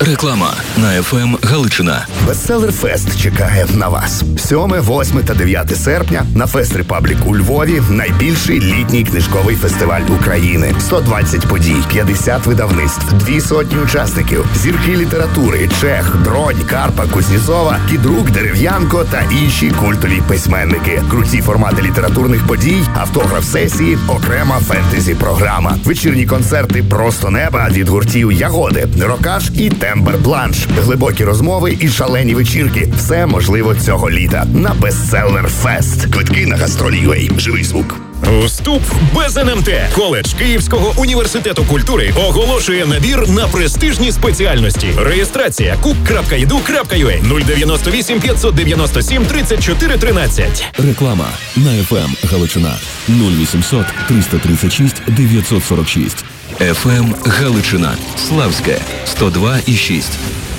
Реклама на ФМ Галичина. Бестселер Фест чекає на вас. 7, 8 та 9 серпня на Фест Репаблік у Львові найбільший літній книжковий фестиваль України. 120 подій, 50 видавництв, 200 учасників, зірки літератури, Чех, Дронь, Карпа, Кузнєцова, Кідрук, Дерев'янко та інші культові письменники. Круті формати літературних подій, автограф-сесії, окрема фентезі-програма. Вечірні концерти «Просто неба» від гуртів Ягоди, Рокаш і Тембер Бланш. Глибокі розмови і шалені вечірки. Все можливо цього літа на Бестселер Фест. Квитки на Гастролі.ua. Живий звук. Вступ без НМТ. Коледж Київського університету культури оголошує набір на престижні спеціальності. Реєстрація cook.edu.ua 098 597 34 13. Реклама на ФМ Галичина. 0800 336 946. ФМ Галичина. Славське 102,6.